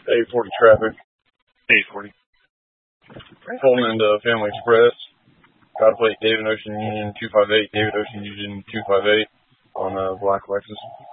840 traffic. 840. Pulling into Family Express. Got a plate David Ocean Union 258, David Ocean Union 258 on a black Lexus.